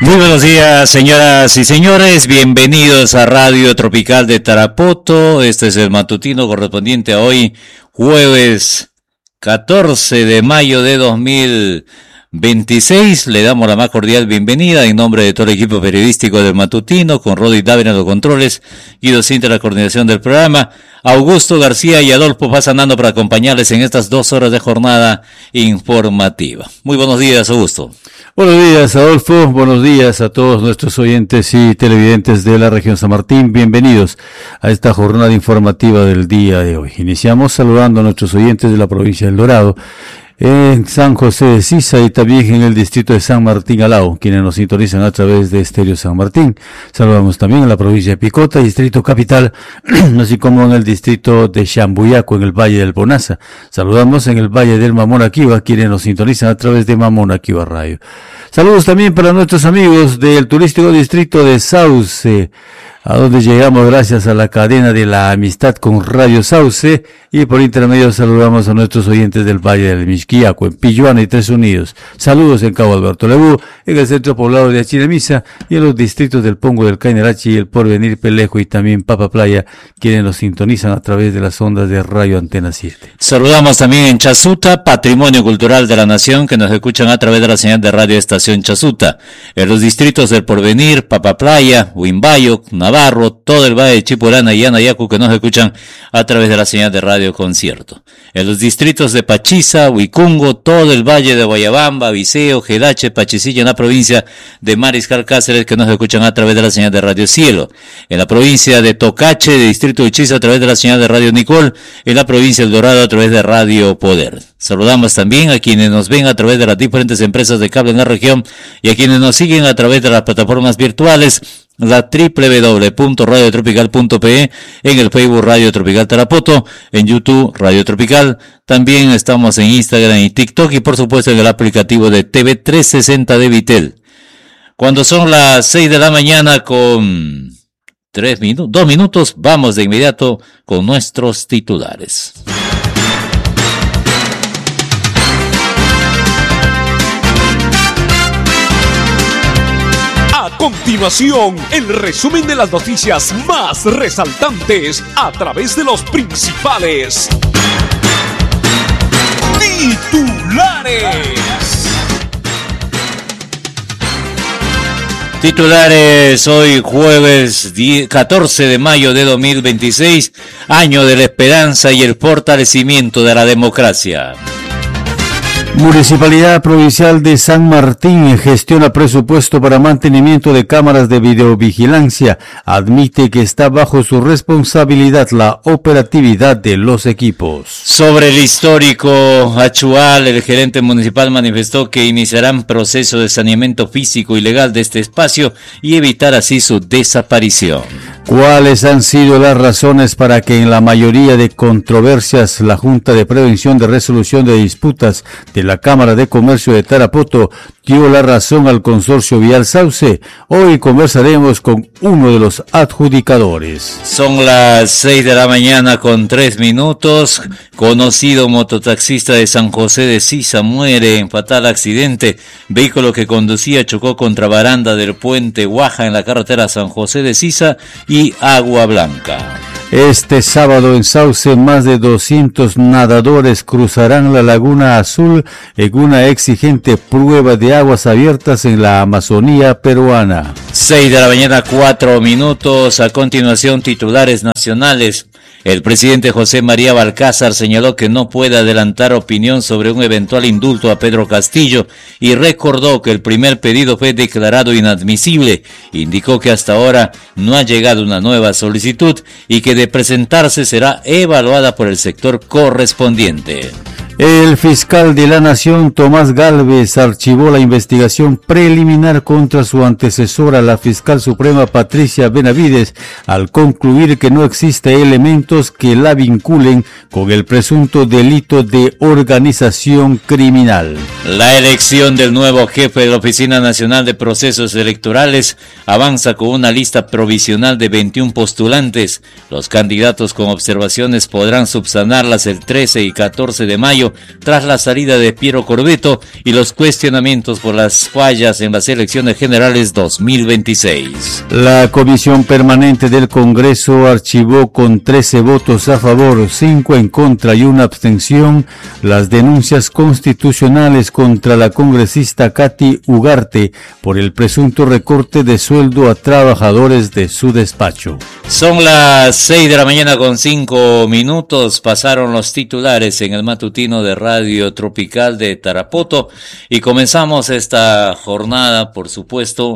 Muy buenos días, señoras y señores, bienvenidos a Radio Tropical de Tarapoto. Este es el matutino correspondiente a hoy, jueves 14 de mayo de 2026. Le damos la más cordial bienvenida en nombre de todo el equipo periodístico del matutino, con Rodi Dávila en los controles, Guido Cinta en la coordinación del programa, Augusto García y Adolfo Pasanando para acompañarles en estas 2 horas de jornada informativa. Muy buenos días, Augusto. Buenos días, Adolfo. Buenos días a todos nuestros oyentes y televidentes de la región San Martín. Bienvenidos a esta jornada informativa del día de hoy. Iniciamos saludando a nuestros oyentes de la provincia del Dorado, en San José de Sisa y también en el distrito de San Martín Alao, quienes nos sintonizan a través de Estéreo San Martín. Saludamos también a la provincia de Picota, distrito capital, así como en el distrito de Chambuyaco, en el Valle del Bonaza. Saludamos en el Valle del Mamonaquiva, quienes nos sintonizan a través de Mamonaquiva Radio. Saludos también para nuestros amigos del turístico distrito de Sauce, a donde llegamos gracias a la cadena de la amistad con Radio Sauce, y por intermedio saludamos a nuestros oyentes del Valle del Mixquiaco, en Pilluana y Tres Unidos. Saludos en Cabo Alberto Lebú, en el centro poblado de Achinemisa y en los distritos del Pongo del Cainarachi y el Porvenir Pelejo y también Papa Playa, quienes nos sintonizan a través de las ondas de Radio Antena 7. Saludamos también en Chasuta, Patrimonio Cultural de la Nación, que nos escuchan a través de la señal de Radio Estación Chasuta. En los distritos del Porvenir, Papa Playa, Huimbayo, Navarro, todo el Valle de Chipurana y Anayacu, que nos escuchan a través de la señal de Radio Concierto. En los distritos de Pachiza, Huicungo, todo el Valle de Guayabamba, Viseo, Jelache, Pachicilla, en la provincia de Mariscal Cáceres, que nos escuchan a través de la señal de Radio Cielo. En la provincia de Tocache, de distrito de Chiza, a través de la señal de Radio Nicol. En la provincia del Dorado, a través de Radio Poder. Saludamos también a quienes nos ven a través de las diferentes empresas de cable en la región y a quienes nos siguen a través de las plataformas virtuales, la www.radiotropical.pe, en el Facebook Radio Tropical Tarapoto, en YouTube Radio Tropical, también estamos en Instagram y TikTok y por supuesto en el aplicativo de TV 360 de Vitel. Cuando son las 6 de la mañana con 2 minutos, vamos de inmediato con nuestros titulares. A continuación, el resumen de las noticias más resaltantes a través de los principales Titulares hoy jueves 14 de mayo de 2026, año de la esperanza y el fortalecimiento de la democracia. Municipalidad Provincial de San Martín gestiona presupuesto para mantenimiento de cámaras de videovigilancia. Admite que está bajo su responsabilidad la operatividad de los equipos. Sobre el histórico Achual, el gerente municipal manifestó que iniciarán proceso de saneamiento físico y legal de este espacio y evitar así su desaparición. ¿Cuáles han sido las razones para que en la mayoría de controversias la Junta de Prevención de Resolución de Disputas de la Cámara de Comercio de Tarapoto dio la razón al consorcio Vial Sauce? Hoy conversaremos con uno de los adjudicadores. Son las 6 de la mañana con 3 minutos. Conocido mototaxista de San José de Sisa muere en fatal accidente. Vehículo que conducía chocó contra baranda del puente Guaja en la carretera San José de Sisa y Agua Blanca. Este sábado en Sauce más de 200 nadadores cruzarán la Laguna Azul en una exigente prueba de aguas abiertas en la Amazonía peruana. 6 de la mañana 4 minutos. A continuación, titulares nacionales. El presidente José María Balcázar señaló que no puede adelantar opinión sobre un eventual indulto a Pedro Castillo y recordó que el primer pedido fue declarado inadmisible. Indicó que hasta ahora no ha llegado una nueva solicitud y que de presentarse será evaluada por el sector correspondiente. El fiscal de la Nación, Tomás Gálvez, archivó la investigación preliminar contra su antecesora, la fiscal suprema Patricia Benavides, al concluir que no existe elementos que la vinculen con el presunto delito de organización criminal. La elección del nuevo jefe de la Oficina Nacional de Procesos Electorales avanza con una lista provisional de 21 postulantes. Los candidatos con observaciones podrán subsanarlas el 13 y 14 de mayo Castillo tras la salida de Piero Corbeto y los cuestionamientos por las fallas en las elecciones generales 2026. La Comisión Permanente del Congreso archivó con 13 votos a favor, 5 en contra y una abstención las denuncias constitucionales contra la congresista Katy Ugarte por el presunto recorte de sueldo a trabajadores de su despacho. Son las 6 de la mañana con 5 minutos, pasaron los titulares en el matutino de Radio Tropical de Tarapoto y comenzamos esta jornada, por supuesto,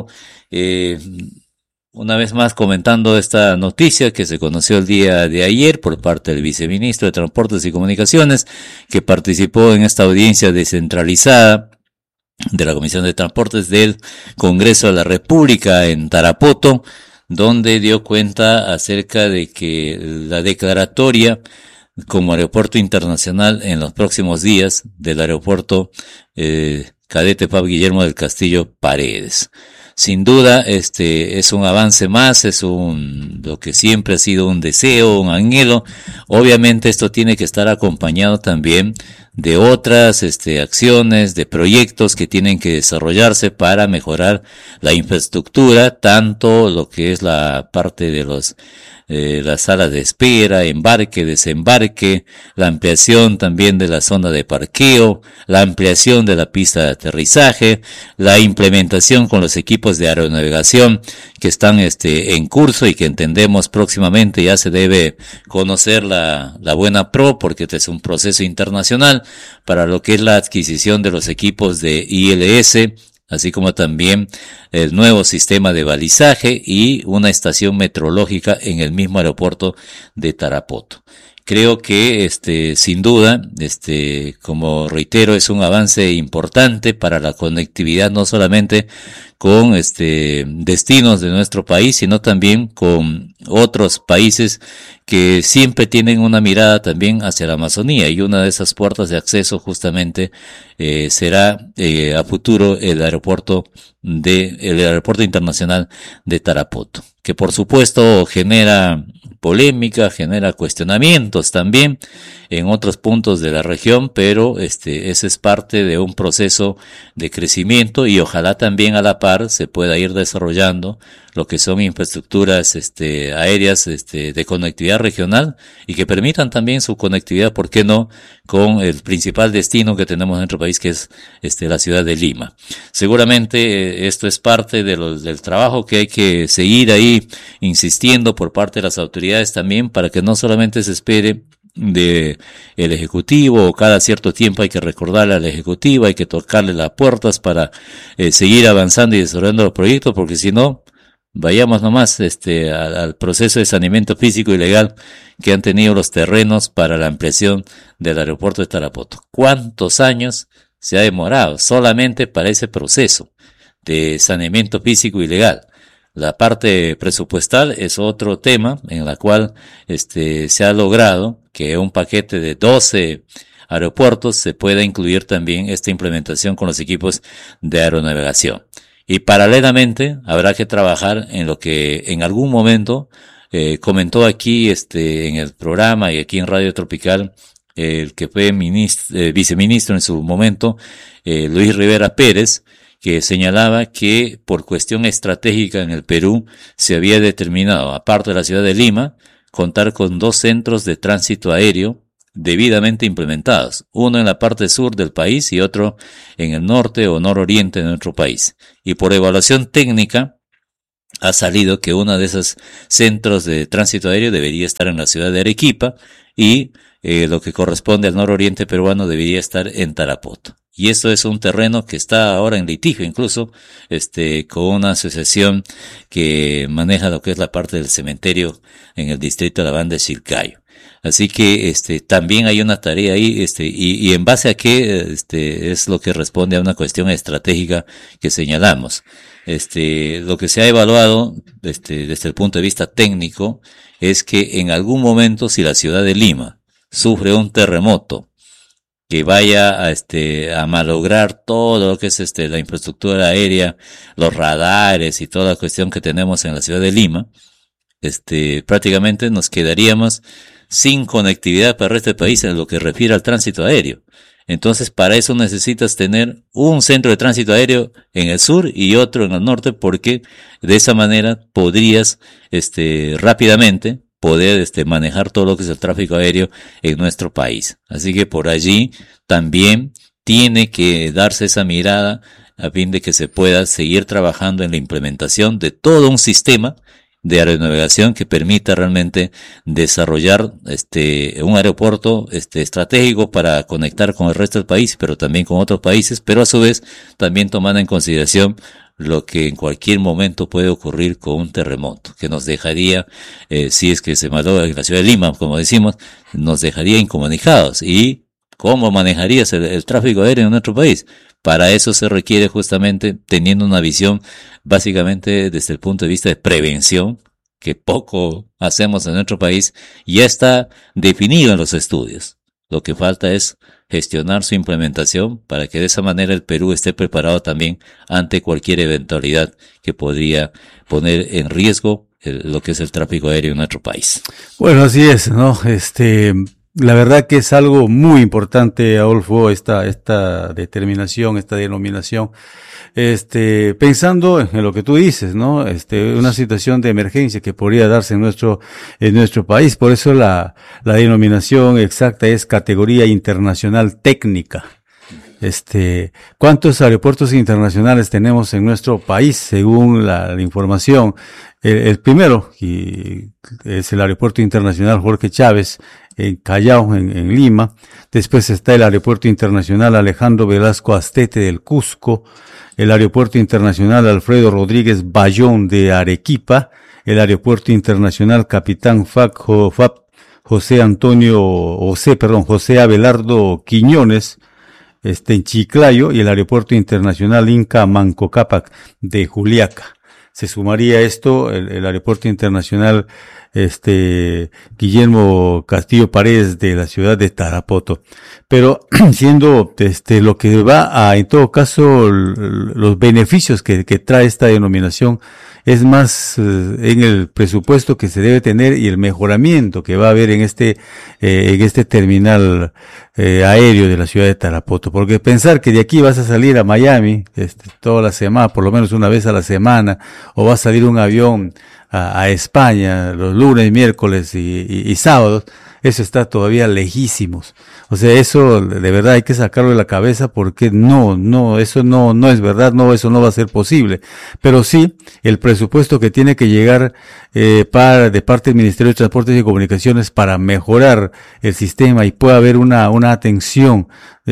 una vez más comentando esta noticia que se conoció el día de ayer por parte del viceministro de Transportes y Comunicaciones, que participó en esta audiencia descentralizada de la Comisión de Transportes del Congreso de la República en Tarapoto, donde dio cuenta acerca de que la declaratoria como aeropuerto internacional en los próximos días del aeropuerto Cadete Pab Guillermo del Castillo Paredes. Sin duda, es un avance más, lo que siempre ha sido un deseo, un anhelo. Obviamente esto tiene que estar acompañado también de otras, acciones, de proyectos que tienen que desarrollarse para mejorar la infraestructura, tanto lo que es la parte de las salas de espera, embarque, desembarque, la ampliación también de la zona de parqueo, la ampliación de la pista de aterrizaje, la implementación con los equipos de aeronavegación que están en curso y que entendemos próximamente ya se debe conocer la buena pro, porque este es un proceso internacional para lo que es la adquisición de los equipos de ILS, así como también el nuevo sistema de balizaje y una estación meteorológica en el mismo aeropuerto de Tarapoto. Creo que, sin duda, como reitero, es un avance importante para la conectividad, no solamente con, destinos de nuestro país, sino también con otros países que siempre tienen una mirada también hacia la Amazonía, y una de esas puertas de acceso justamente, será, a futuro el aeropuerto internacional de Tarapoto, que por supuesto genera polémica, genera cuestionamientos también en otros puntos de la región, pero ese es parte de un proceso de crecimiento y ojalá también a la par se pueda ir desarrollando lo que son infraestructuras aéreas de conectividad regional y que permitan también su conectividad, ¿por qué no?, con el principal destino que tenemos en nuestro país, que es la ciudad de Lima. Seguramente esto es parte del trabajo que hay que seguir ahí insistiendo por parte de las autoridades también, para que no solamente se espere de el Ejecutivo, o cada cierto tiempo hay que recordarle al Ejecutivo, hay que tocarle las puertas para seguir avanzando y desarrollando los proyectos, porque si no, vayamos nomás al proceso de saneamiento físico y legal que han tenido los terrenos para la ampliación del aeropuerto de Tarapoto. ¿Cuántos años se ha demorado solamente para ese proceso de saneamiento físico y legal? La parte presupuestal es otro tema en la cual se ha logrado que un paquete de 12 aeropuertos se pueda incluir también esta implementación con los equipos de aeronavegación. Y paralelamente habrá que trabajar en lo que en algún momento comentó aquí en el programa y aquí en Radio Tropical el que fue viceministro en su momento, Luis Rivera Pérez, que señalaba que por cuestión estratégica en el Perú se había determinado, aparte de la ciudad de Lima, contar con 2 centros de tránsito aéreo debidamente implementados, uno en la parte sur del país y otro en el norte o nororiente de nuestro país. Y por evaluación técnica ha salido que uno de esos centros de tránsito aéreo debería estar en la ciudad de Arequipa y lo que corresponde al nororiente peruano debería estar en Tarapoto. Y esto es un terreno que está ahora en litigio, incluso, con una asociación que maneja lo que es la parte del cementerio en el distrito de la Banda de Chilcayo. Así que, también hay una tarea ahí, y en base a qué, es lo que responde a una cuestión estratégica que señalamos. Lo que se ha evaluado, desde el punto de vista técnico, es que en algún momento, si la ciudad de Lima sufre un terremoto que vaya a malograr todo lo que es la infraestructura aérea, los radares y toda la cuestión que tenemos en la ciudad de Lima, prácticamente nos quedaríamos sin conectividad para el resto del país en lo que refiere al tránsito aéreo. Entonces, para eso necesitas tener un centro de tránsito aéreo en el sur y otro en el norte, porque de esa manera podrías, rápidamente poder, manejar todo lo que es el tráfico aéreo en nuestro país. Así que por allí también tiene que darse esa mirada a fin de que se pueda seguir trabajando en la implementación de todo un sistema de aeronavegación que permita realmente desarrollar un aeropuerto estratégico para conectar con el resto del país, pero también con otros países, pero a su vez también tomando en consideración lo que en cualquier momento puede ocurrir con un terremoto, que nos dejaría, si es que se malogra en la ciudad de Lima, como decimos, nos dejaría incomunicados. ¿Y cómo manejarías el tráfico aéreo en nuestro país? Para eso se requiere justamente teniendo una visión básicamente desde el punto de vista de prevención, que poco hacemos en nuestro país. Ya está definido en los estudios. Lo que falta es gestionar su implementación para que de esa manera el Perú esté preparado también ante cualquier eventualidad que podría poner en riesgo lo que es el tráfico aéreo en nuestro país. Bueno, así es, ¿no? La verdad que es algo muy importante, Adolfo, esta determinación, esta denominación. Pensando en lo que tú dices, ¿no? Una situación de emergencia que podría darse en nuestro país. Por eso la denominación exacta es categoría internacional técnica. ¿Cuántos aeropuertos internacionales tenemos en nuestro país? Según la información, el primero, y es el Aeropuerto Internacional Jorge Chávez, en Callao, en Lima. Después está el Aeropuerto Internacional Alejandro Velasco Astete del Cusco, el Aeropuerto Internacional Alfredo Rodríguez Bayón de Arequipa, el Aeropuerto Internacional Capitán José Abelardo Quiñones, en Chiclayo, y el Aeropuerto Internacional Inca Manco Cápac de Juliaca. Se sumaría esto el Aeropuerto Internacional Guillermo Castillo Paredes de la ciudad de Tarapoto. Pero siendo lo que va en todo caso, los beneficios que trae esta denominación es más en el presupuesto que se debe tener y el mejoramiento que va a haber en este terminal aéreo de la ciudad de Tarapoto. Porque pensar que de aquí vas a salir a Miami toda la semana, por lo menos una vez a la semana, o va a salir un avión a España los lunes, miércoles y sábados, eso está todavía lejísimos. O sea, eso de verdad hay que sacarlo de la cabeza, porque eso no es verdad, eso no va a ser posible. Pero sí, el presupuesto que tiene que llegar de parte del Ministerio de Transportes y Comunicaciones para mejorar el sistema y pueda haber una atención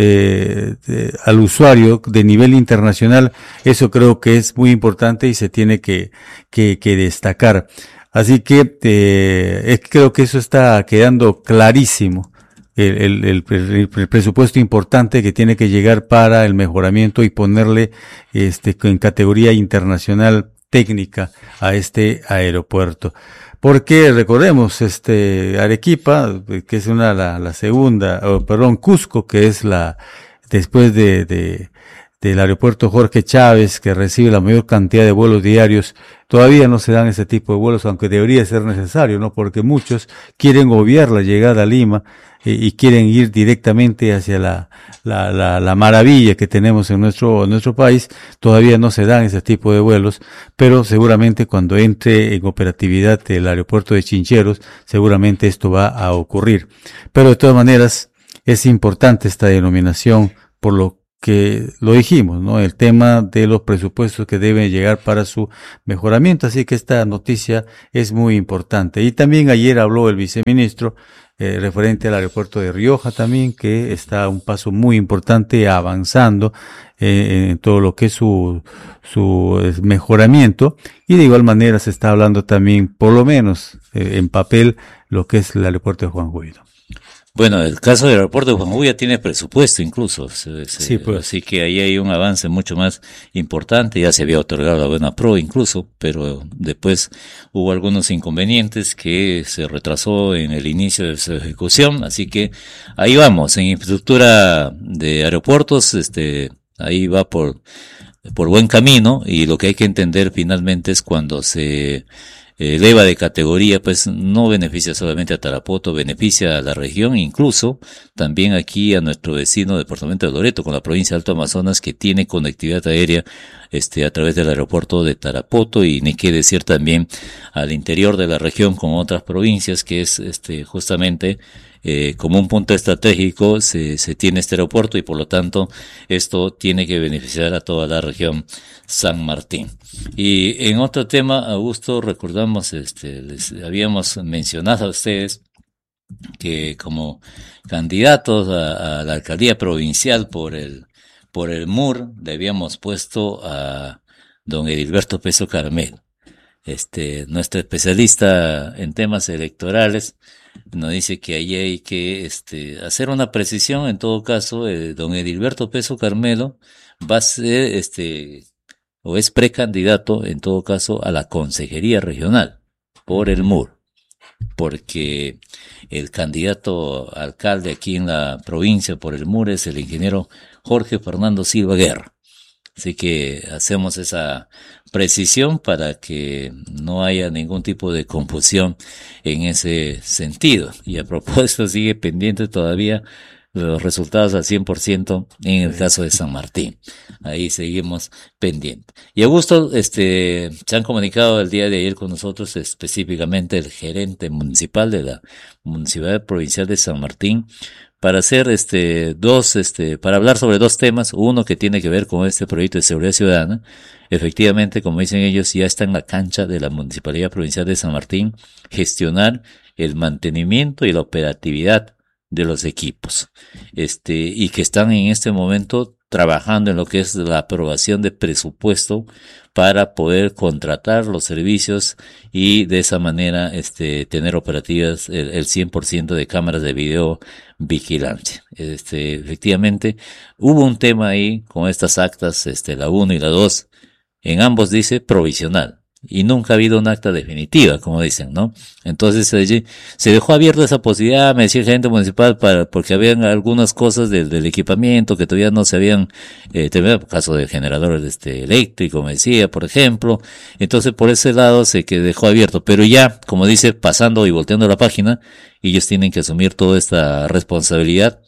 al usuario de nivel internacional, eso creo que es muy importante y se tiene que destacar. Así que creo que eso está quedando clarísimo, el presupuesto importante que tiene que llegar para el mejoramiento y ponerle en categoría internacional técnica a este aeropuerto. Porque recordemos, Arequipa, que es la segunda, Cusco, que es después del aeropuerto Jorge Chávez, que recibe la mayor cantidad de vuelos diarios, todavía no se dan ese tipo de vuelos, aunque debería ser necesario, ¿no? Porque muchos quieren obviar la llegada a Lima y quieren ir directamente hacia la maravilla que tenemos en nuestro país. Todavía no se dan ese tipo de vuelos, pero seguramente cuando entre en operatividad el aeropuerto de Chincheros, seguramente esto va a ocurrir. Pero de todas maneras, es importante esta denominación por lo que lo dijimos, ¿no? El tema de los presupuestos que deben llegar para su mejoramiento. Así que esta noticia es muy importante. Y también ayer habló el viceministro referente al aeropuerto de Rioja también, que está a un paso muy importante avanzando en todo lo que es su mejoramiento. Y de igual manera se está hablando también, por lo menos en papel, lo que es el aeropuerto de Juan Guido. Bueno, el caso del aeropuerto de Juan Guido ya tiene presupuesto incluso, sí, pues. Así que ahí hay un avance mucho más importante. Ya se había otorgado la buena pro incluso, pero después hubo algunos inconvenientes que se retrasó en el inicio de su ejecución. Así que ahí vamos, en infraestructura de aeropuertos, ahí va por buen camino, y lo que hay que entender finalmente es cuando se eleva de categoría, pues no beneficia solamente a Tarapoto, beneficia a la región, incluso también aquí a nuestro vecino departamento de Loreto, con la provincia de Alto Amazonas, que tiene conectividad aérea a través del aeropuerto de Tarapoto, y ni qué decir también al interior de la región con otras provincias, que es justamente como un punto estratégico se tiene este aeropuerto, y por lo tanto esto tiene que beneficiar a toda la región San Martín. Y en otro tema, Augusto, recordamos, les habíamos mencionado a ustedes que como candidatos a la alcaldía provincial por el MUR le habíamos puesto a don Edilberto Peso Carmelo. Nuestro especialista en temas electorales nos dice que ahí hay que hacer una precisión. En todo caso, don Edilberto Peso Carmelo va a ser o es precandidato en todo caso a la consejería regional por el MUR, porque el candidato alcalde aquí en la provincia por el MUR es el ingeniero Jorge Fernando Silva Guerra. Así que hacemos esa precisión para que no haya ningún tipo de confusión en ese sentido. Y a propósito, sigue pendiente todavía los resultados al 100% en el caso de San Martín. Ahí seguimos pendientes. Y Augusto, se han comunicado el día de ayer con nosotros, específicamente el gerente municipal de la Municipalidad Provincial de San Martín, para hacer para hablar sobre dos temas. Uno que tiene que ver con este proyecto de seguridad ciudadana. Efectivamente, como dicen ellos, ya está en la cancha de la Municipalidad Provincial de San Martín gestionar el mantenimiento y la operatividad de los equipos, y que están en este momento trabajando en lo que es la aprobación de presupuesto para poder contratar los servicios y de esa manera tener operativas el 100% de cámaras de video vigilancia. Efectivamente hubo un tema ahí con estas actas, la 1 y la 2, en ambos dice provisional, y nunca ha habido un acta definitiva, como dicen, ¿no? Entonces allí se dejó abierta esa posibilidad, me decía el gerente municipal, porque habían algunas cosas del equipamiento que todavía no se habían terminado, el caso del generador eléctrico, me decía, por ejemplo. Entonces por ese lado se dejó abierto, pero ya, como dice, pasando y volteando la página, ellos tienen que asumir toda esta responsabilidad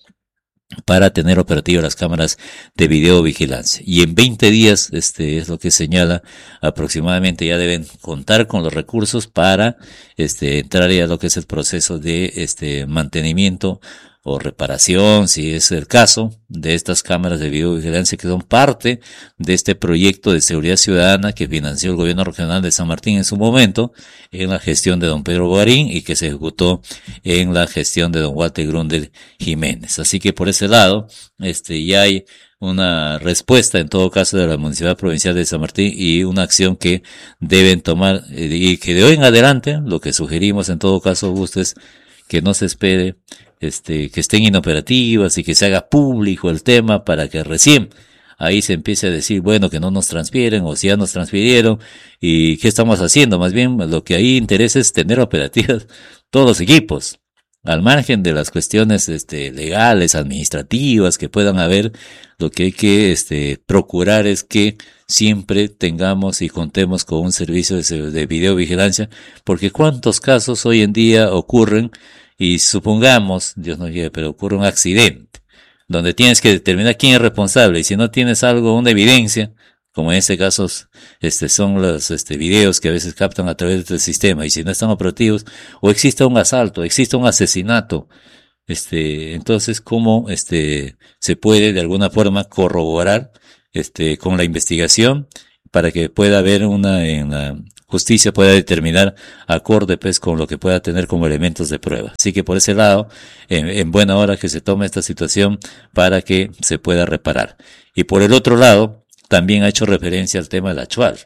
para tener operativas las cámaras de videovigilancia. Y en 20 días, es lo que señala, aproximadamente ya deben contar con los recursos para, entrar ya a lo que es el proceso de, mantenimiento o reparación, si es el caso, de estas cámaras de videovigilancia que son parte de este proyecto de seguridad ciudadana que financió el gobierno regional de San Martín en su momento, en la gestión de don Pedro Bogarín, y que se ejecutó en la gestión de don Walter Grundel Jiménez. Así que por ese lado, ya hay una respuesta en todo caso de la Municipalidad Provincial de San Martín, y una acción que deben tomar, y que de hoy en adelante, lo que sugerimos en todo caso, Augusto, es que no se espere que estén inoperativas y que se haga público el tema para que recién ahí se empiece a decir, bueno, que no nos transfieren, o si ya nos transfirieron, y qué estamos haciendo. Más bien lo que ahí interesa es tener operativas todos los equipos, al margen de las cuestiones legales, administrativas que puedan haber. Lo que hay que procurar es que siempre tengamos y contemos con un servicio de videovigilancia, porque cuántos casos hoy en día ocurren, y supongamos, Dios no quiere, pero ocurre un accidente, donde tienes que determinar quién es responsable, y si no tienes una evidencia, como en este caso, son los videos que a veces captan a través del sistema, y si no están operativos, o existe un asalto, existe un asesinato, entonces, ¿cómo, se puede de alguna forma corroborar, con la investigación, para que pueda haber en la justicia pueda determinar acorde pues con lo que pueda tener como elementos de prueba? Así que por ese lado, en buena hora que se tome esta situación para que se pueda reparar. Y por el otro lado, también ha hecho referencia al tema del Achual.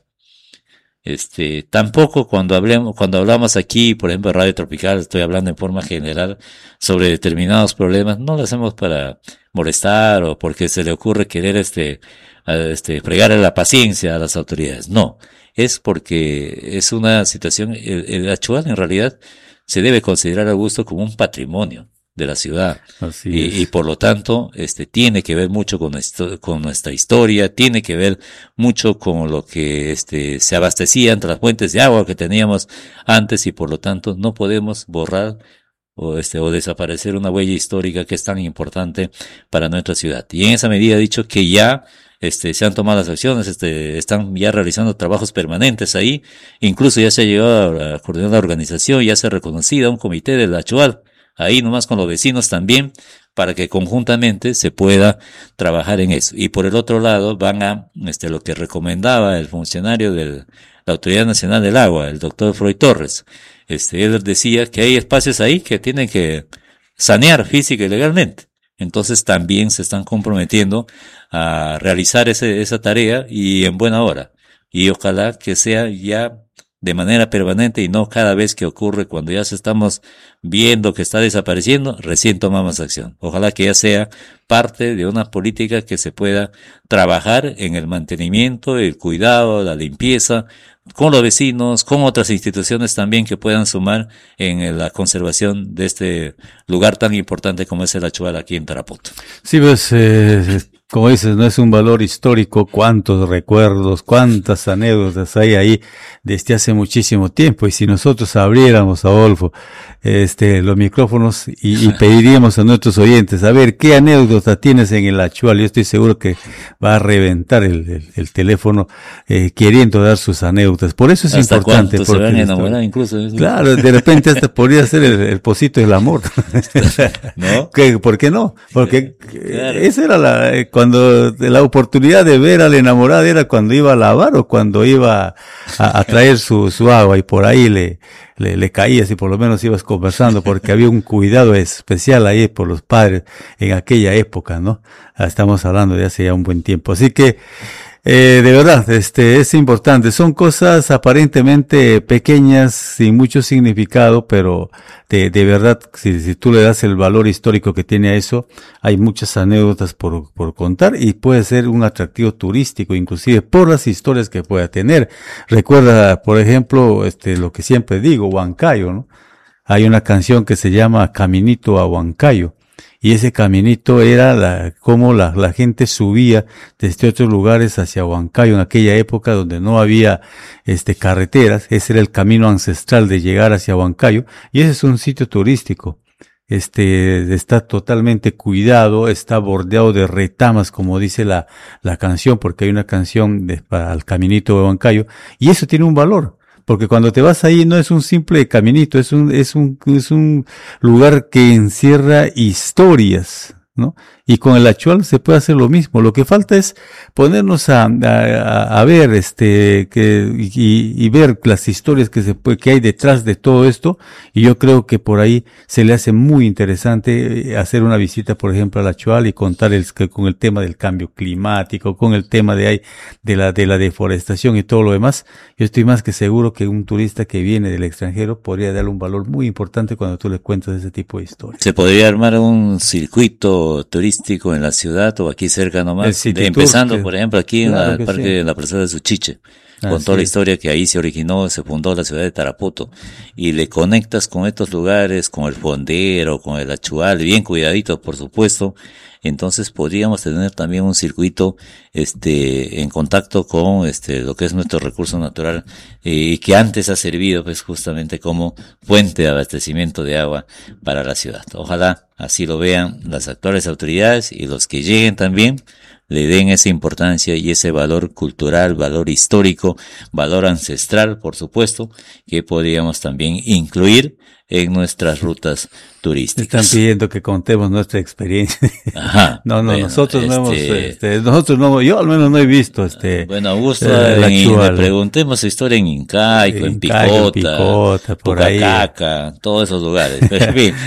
Tampoco cuando hablamos aquí, por ejemplo, en Radio Tropical, estoy hablando en forma general sobre determinados problemas, no lo hacemos para molestar o porque se le ocurre querer fregarle la paciencia a las autoridades. No, es porque es una situación, el Achual en realidad se debe considerar, Augusto, como un patrimonio de la ciudad. Y por lo tanto, tiene que ver mucho con nuestra historia, tiene que ver mucho con lo que, se abastecía entre las fuentes de agua que teníamos antes, y por lo tanto no podemos borrar o desaparecer una huella histórica que es tan importante para nuestra ciudad. Y en esa medida he dicho que ya se han tomado las acciones, están ya realizando trabajos permanentes ahí, incluso ya se ha llegado a coordinar la organización, ya se ha reconocido un comité del Achual, ahí nomás con los vecinos también, para que conjuntamente se pueda trabajar en eso. Y por el otro lado van a, lo que recomendaba el funcionario de la Autoridad Nacional del Agua, el doctor Freud Torres, él decía que hay espacios ahí que tienen que sanear física y legalmente. Entonces también se están comprometiendo a realizar esa tarea, y en buena hora. Y ojalá que sea ya de manera permanente y no cada vez que ocurre, cuando ya se estamos viendo que está desapareciendo, recién tomamos acción. Ojalá que ya sea parte de una política que se pueda trabajar en el mantenimiento, el cuidado, la limpieza, con los vecinos, con otras instituciones también que puedan sumar en la conservación de este lugar tan importante como es el Achual aquí en Tarapoto. Sí, pues, como dices, no es un valor histórico, cuántos recuerdos, cuántas anécdotas hay ahí desde hace muchísimo tiempo. Y si nosotros abriéramos, Adolfo, los micrófonos y pediríamos a nuestros oyentes, a ver, ¿qué anécdota tienes en el Achual? Yo estoy seguro que va a reventar el teléfono, queriendo dar sus anécdotas. Por eso es ¿hasta importante. Porque se van a enamorar incluso. Claro, de repente hasta podría ser el pocito del amor. ¿No? ¿Por qué no? Porque claro. Esa era cuando la oportunidad de ver a la enamorada era cuando iba a lavar o cuando iba a traer su agua, y por ahí le caías y por lo menos ibas conversando, porque había un cuidado especial ahí por los padres en aquella época, ¿no? Estamos hablando de hace ya un buen tiempo. Así que, de verdad, es importante. Son cosas aparentemente pequeñas, sin mucho significado, pero de verdad, si tú le das el valor histórico que tiene a eso, hay muchas anécdotas por contar, y puede ser un atractivo turístico, inclusive por las historias que pueda tener. Recuerda, por ejemplo, lo que siempre digo, Huancayo, ¿no? Hay una canción que se llama Caminito a Huancayo. Y ese caminito era cómo la gente subía desde otros lugares hacia Huancayo en aquella época donde no había carreteras. Ese era el camino ancestral de llegar hacia Huancayo, y ese es un sitio turístico. Está totalmente cuidado, está bordeado de retamas, como dice la canción, porque hay una canción para el caminito de Huancayo, y eso tiene un valor. Porque cuando te vas ahí no es un simple caminito, es un lugar que encierra historias, ¿no? Y con el Achual se puede hacer lo mismo. Lo que falta es ponernos a ver, y ver las historias que hay detrás de todo esto. Y yo creo que por ahí se le hace muy interesante hacer una visita, por ejemplo, al Achual, y contar con el tema del cambio climático, con el tema de la deforestación y todo lo demás. Yo estoy más que seguro que un turista que viene del extranjero podría darle un valor muy importante cuando tú le cuentas ese tipo de historias. Se podría armar un circuito turístico en la ciudad o aquí cerca nomás, empezando por ejemplo aquí claro, en el parque, en la plaza de Suchiche, con toda la historia que ahí se originó, se fundó la ciudad de Tarapoto, y le conectas con estos lugares, con el Fondero, con el Achual, bien cuidadito por supuesto. Entonces podríamos tener también un circuito, en contacto con, lo que es nuestro recurso natural, y que antes ha servido, pues, justamente como fuente de abastecimiento de agua para la ciudad. Ojalá así lo vean las actuales autoridades, y los que lleguen también le den esa importancia y ese valor cultural, valor histórico, valor ancestral, por supuesto, que podríamos también incluir en nuestras rutas turísticas. Están pidiendo que contemos nuestra experiencia. Ajá. No, bueno, nosotros no hemos, yo al menos no he visto bueno, Augusto, le preguntemos su historia en Incaico, en Picota, por Pucacaca, todos esos lugares. Pero, en fin,